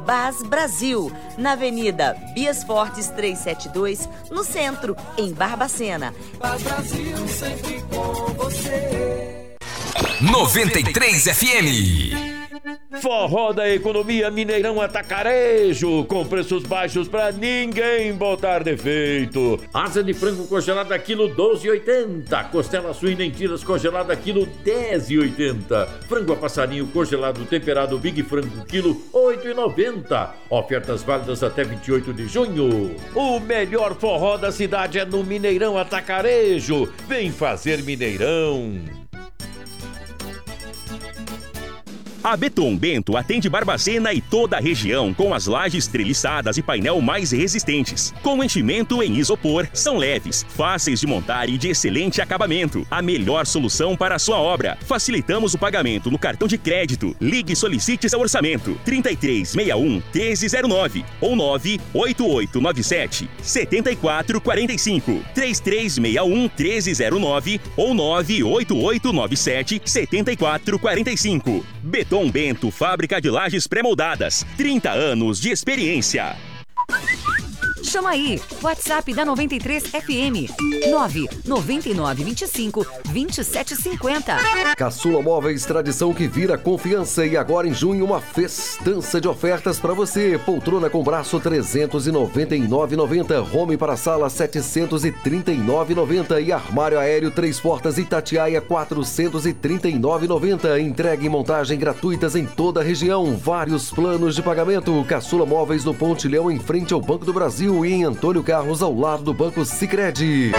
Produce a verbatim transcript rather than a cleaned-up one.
Bas Brasil, na Avenida Bias Fortes trezentos e setenta e dois, no centro, em Barbacena. Bas Brasil, sempre com você. noventa e três F M. Forró da Economia Mineirão Atacarejo, com preços baixos pra ninguém botar defeito. Asa de frango congelada quilo doze e oitenta, costela suína em tiras congelada quilo dez e oitenta, frango a passarinho congelado temperado Big Frango quilo oito e noventa. Ofertas válidas até vinte e oito de junho. O melhor forró da cidade é no Mineirão Atacarejo. Vem fazer Mineirão. A Beton Bento atende Barbacena e toda a região com as lajes treliçadas e painel mais resistentes. Com enchimento em isopor, são leves, fáceis de montar e de excelente acabamento. A melhor solução para a sua obra. Facilitamos o pagamento no cartão de crédito. Ligue e solicite seu orçamento. trinta e três sessenta e um, treze zero nove ou nove oito oito nove sete, sete quatro quatro cinco. três três seis um, treze zero nove ou nove oito oito nove sete, sete quatro quatro cinco. Beton Beton Bento, fábrica de lajes pré-moldadas. trinta anos de experiência. Chama aí, WhatsApp da noventa e três F M, nove nove nove vinte e cinco, vinte e sete cinquenta. Caçula Móveis, tradição que vira confiança, e agora em junho uma festança de ofertas para você. Poltrona com braço trezentos e noventa e nove reais e noventa centavos, home para sala setecentos e trinta e nove reais e noventa centavos e armário aéreo três portas Itatiaia quatrocentos e trinta e nove reais e noventa centavos. Entrega e montagem gratuitas em toda a região. Vários planos de pagamento. Caçula Móveis no Pontilhão, em frente ao Banco do Brasil, e em Antônio Carlos, ao lado do Banco Sicredi.